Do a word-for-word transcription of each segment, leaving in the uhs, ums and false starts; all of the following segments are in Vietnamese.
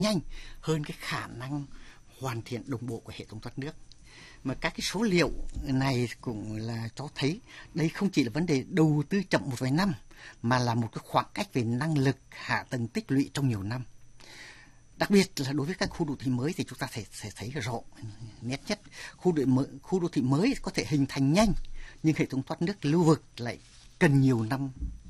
nhanh hơn cái khả năng hoàn thiện đồng bộ của hệ thống thoát nước. Mà các cái số liệu này cũng là cho thấy đây không chỉ là vấn đề đầu tư chậm một vài năm, mà là một cái khoảng cách về năng lực hạ tầng tích lũy trong nhiều năm. Đặc biệt là đối với các khu đô thị mới thì chúng ta thể, thể thấy rõ nét nhất. Khu đô, mới, khu đô thị mới có thể hình thành nhanh, nhưng hệ thống thoát nước lưu vực lại cần nhiều năm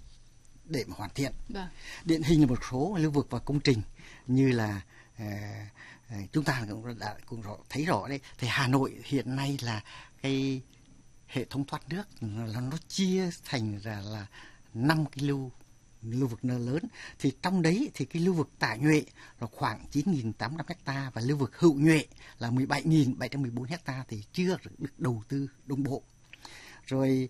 để mà hoàn thiện. Được. Điển hình là một số lưu vực và công trình như là uh, uh, chúng ta cũng đã cũng rõ, thấy rõ đấy. Thì Hà Nội hiện nay là cái hệ thống thoát nước là nó chia thành ra là năm cái lưu lưu vực lớn, thì trong đấy thì cái lưu vực Tả Nhuệ là khoảng chín nghìn tám trăm ha và lưu vực Hữu Nhuệ là mười bảy nghìn bảy trăm mười bốn ha thì chưa được đầu tư đồng bộ. Rồi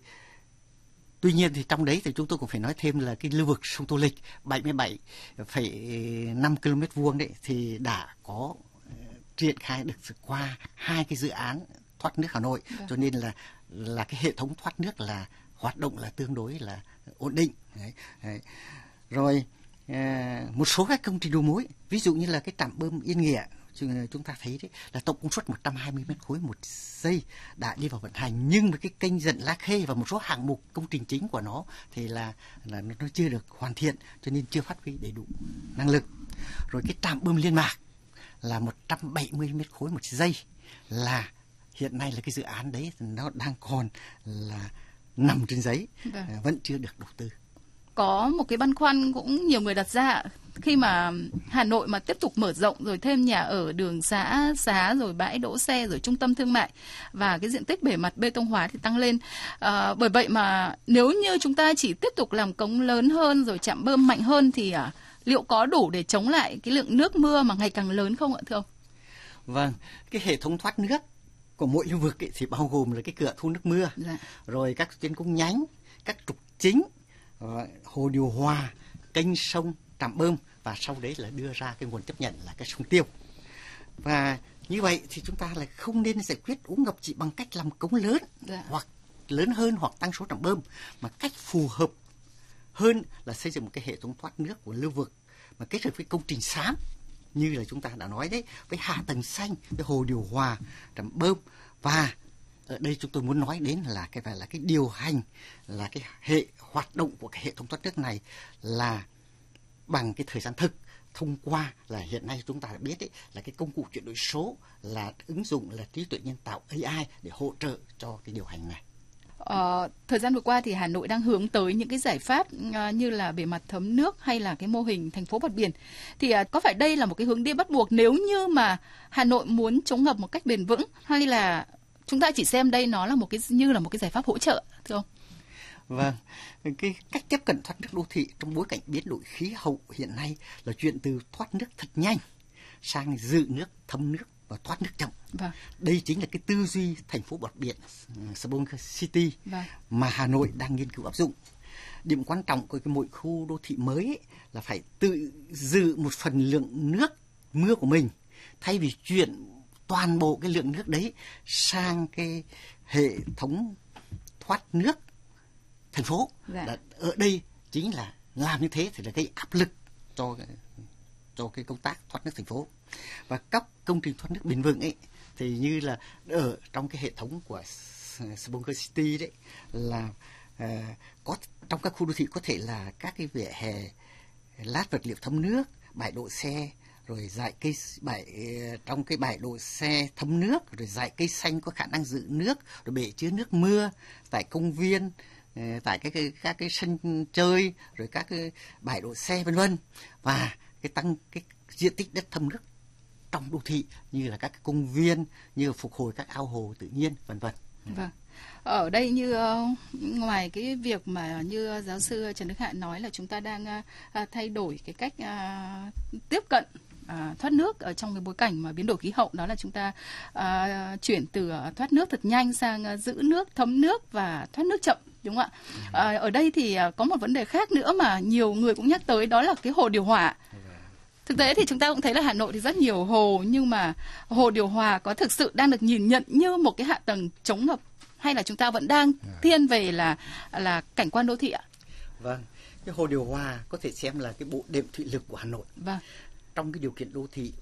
tuy nhiên thì trong đấy thì chúng tôi cũng phải nói thêm là cái lưu vực sông Tô Lịch bảy mươi bảy phẩy năm ki lô mét vuông đấy thì đã có triển khai được qua hai cái dự án thoát nước Hà Nội, được. Cho nên là là cái hệ thống thoát nước là hoạt động là tương đối là ổn định. Đấy, đấy. Rồi à, một số các công trình đầu mối, ví dụ như là cái trạm bơm Yên Nghĩa, chúng ta thấy đấy là tổng công suất một trăm hai mươi mét khối một giây đã đi vào vận hành, nhưng mà cái kênh dẫn La Khê và một số hạng mục công trình chính của nó thì là là nó chưa được hoàn thiện, cho nên chưa phát huy đầy đủ năng lực. Rồi cái trạm bơm Liên Mạc là một trăm bảy mươi mét khối một giây, là hiện nay là cái dự án đấy nó đang còn là nằm trên giấy, vâng. Vẫn chưa được đầu tư. Có một cái băn khoăn cũng nhiều người đặt ra, khi mà Hà Nội mà tiếp tục mở rộng rồi thêm nhà ở, đường xã, xá, rồi bãi đỗ xe, rồi trung tâm thương mại và cái diện tích bề mặt bê tông hóa thì tăng lên. À, bởi vậy mà nếu như chúng ta chỉ tiếp tục làm cống lớn hơn rồi trạm bơm mạnh hơn thì à, liệu có đủ để chống lại cái lượng nước mưa mà ngày càng lớn không ạ thưa ông? Vâng, cái hệ thống thoát nước của mỗi lưu vực ấy thì bao gồm là cái cửa thu nước mưa, dạ. Rồi các tuyến cống nhánh, các trục chính, hồ điều hòa, kênh sông, trạm bơm, và sau đấy là đưa ra cái nguồn chấp nhận là cái sông Tiêu. Và như vậy thì chúng ta lại không nên giải quyết úng ngập chỉ bằng cách làm cống lớn, dạ. Hoặc lớn hơn hoặc tăng số trạm bơm, mà cách phù hợp hơn là xây dựng một cái hệ thống thoát nước của lưu vực mà kết hợp với công trình xám như là chúng ta đã nói đấy, với hạ tầng xanh, với hồ điều hòa, trạm bơm. Và ở đây chúng tôi muốn nói đến là cái phải là cái điều hành, là cái hệ hoạt động của cái hệ thống thoát nước này là bằng cái thời gian thực, thông qua là hiện nay chúng ta đã biết đấy, là cái công cụ chuyển đổi số, là ứng dụng là trí tuệ nhân tạo A I để hỗ trợ cho cái điều hành này. Ờ, thời gian vừa qua thì Hà Nội đang hướng tới những cái giải pháp uh, như là bề mặt thấm nước hay là cái mô hình thành phố bọt biển. Thì uh, có phải đây là một cái hướng đi bắt buộc nếu như mà Hà Nội muốn chống ngập một cách bền vững, hay là chúng ta chỉ xem đây nó là một cái như là một cái giải pháp hỗ trợ thưa ông? Vâng, cái cách tiếp cận thoát nước đô thị trong bối cảnh biến đổi khí hậu hiện nay là chuyện từ thoát nước thật nhanh sang dự nước, thấm nước và thoát nước chậm. Vâng. Đây chính là cái tư duy thành phố bọt biển Smart City, vâng. Mà Hà Nội đang nghiên cứu áp dụng. Điểm quan trọng của cái mỗi khu đô thị mới ấy là phải tự dự một phần lượng nước mưa của mình, thay vì chuyển toàn bộ cái lượng nước đấy sang cái hệ thống thoát nước thành phố. Dạ. Ở đây chính là làm như thế thì là gây áp lực cho cho cái công tác thoát nước thành phố. Và các công trình thoát nước bền vững ấy thì như là ở trong cái hệ thống của Smart City đấy là uh, có trong các khu đô thị có thể là các cái vỉa hè lát vật liệu thấm nước, bãi đỗ xe, rồi dải cây bãi trong cái bãi đỗ xe thấm nước, rồi dải cây xanh có khả năng giữ nước, rồi bể chứa nước mưa tại công viên, tại các cái các cái sân chơi, rồi các cái bãi đỗ xe vân vân, và cái tăng cái diện tích đất thấm nước trong đô thị như là các cái công viên, như là phục hồi các ao hồ tự nhiên vân vân. Vâng. Ở đây như uh, ngoài cái việc mà như giáo sư Trần Đức Hạ nói là chúng ta đang uh, thay đổi cái cách uh, tiếp cận uh, thoát nước ở trong cái bối cảnh mà biến đổi khí hậu, đó là chúng ta uh, chuyển từ uh, thoát nước thật nhanh sang uh, giữ nước, thấm nước và thoát nước chậm, đúng không ạ? Uh, ở đây thì uh, có một vấn đề khác nữa mà nhiều người cũng nhắc tới, đó là cái hồ điều hòa. Thực tế thì chúng ta cũng thấy là Hà Nội thì rất nhiều hồ, nhưng mà hồ điều hòa có thực sự đang được nhìn nhận như một cái hạ tầng chống ngập, hay là chúng ta vẫn đang thiên về là là cảnh quan đô thị ạ? Vâng, cái hồ điều hòa có thể xem là cái bộ đệm thủy lực của Hà Nội. Vâng. trong cái điều kiện đô thị